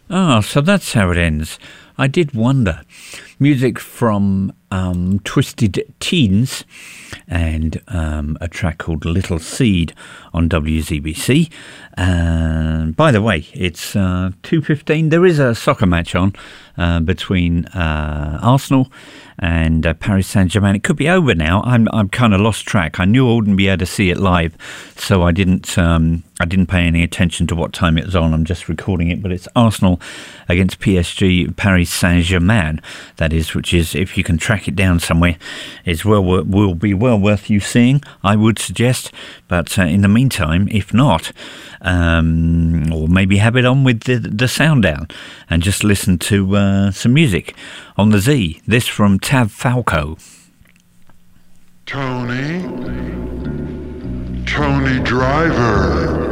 Ah, so that's how it ends. I did wonder. Music from Twisted Teens and a track called Little Seed on WZBC. And by the way, it's 2:15. There is a soccer match on between Arsenal and Paris Saint-Germain. It could be over now. I'm kind of lost track. I knew I wouldn't be able to see it live, so I didn't pay any attention to what time it was on. I'm just recording it, but it's Arsenal against PSG, Paris Saint-Germain, that is, which is, if you can track it down somewhere, is will be well worth you seeing, I would suggest. But in the meantime, if not, or maybe have it on with the sound down and just listen to some music on the Z. This from Tav Falco. Tony Driver.